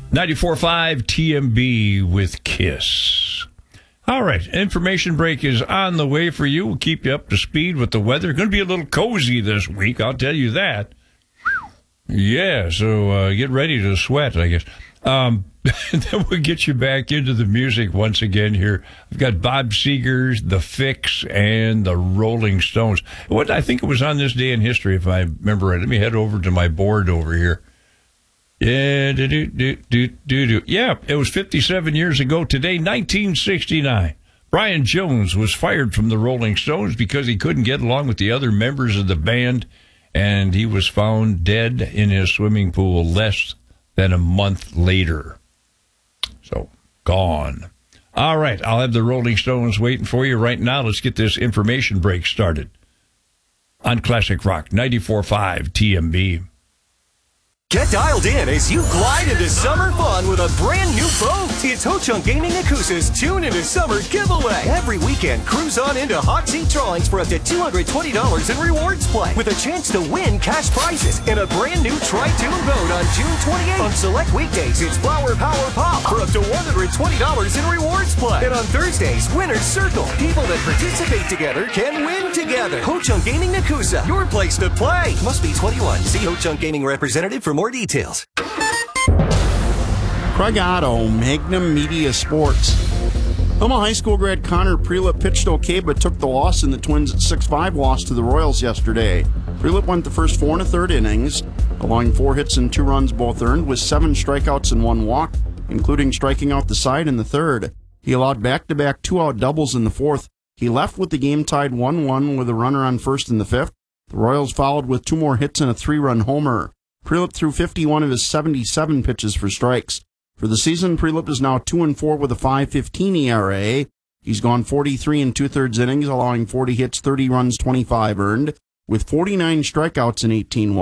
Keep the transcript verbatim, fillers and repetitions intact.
ninety-four point five T M B with Kiss. All right, information break is on the way for you. We'll keep you up to speed with the weather. Going to be a little cozy this week, I'll tell you that. Yeah, so uh, get ready to sweat, I guess. Um, then we'll get you back into the music once again here. I've got Bob Seger's The Fix and the Rolling Stones. What I think it was on this day in history, if I remember right. Let me head over to my board over here. Yeah, do, do, do, do, do, do. Yeah, it was fifty-seven years ago today, nineteen sixty-nine. Brian Jones was fired from the Rolling Stones because he couldn't get along with the other members of the band, and he was found dead in his swimming pool less than a month later. So, gone. All right, I'll have the Rolling Stones waiting for you right now. Let's get this information break started on Classic Rock ninety-four point five T M B. Get dialed in as you glide into summer fun with a brand new boat. It's Ho-Chunk Gaming Nakusa's Tune into Summer giveaway. Every weekend, cruise on into hot seat drawings for up to two hundred twenty dollars in rewards play with a chance to win cash prizes and a brand new Tri-Tune boat on June twenty-eighth. On select weekdays, it's Flower Power Pop for up to one hundred twenty dollars in rewards play. And on Thursdays, Winner's Circle. People that participate together can win together. Ho-Chunk Gaming Nakusa, your place to play. Must be twenty-one. See Ho-Chunk Gaming representative for more details. Craig Otto, Magnum Media Sports. Omaha High School grad Connor Prelip pitched okay, but took the loss in the Twins' six five loss to the Royals yesterday. Prelip went the first four and a third innings, allowing four hits and two runs both earned, with seven strikeouts and one walk, including striking out the side in the third. He allowed back-to-back two-out doubles in the fourth. He left with the game tied one one with a runner on first in the fifth. The Royals followed with two more hits and a three-run homer. Prelip threw fifty-one of his seventy-seven pitches for strikes. For the season, Prelip is now two and four with a five fifteen E R A. He's gone forty-three and two-thirds innings, allowing forty hits, thirty runs, twenty-five earned, with forty-nine strikeouts and eighteen walks.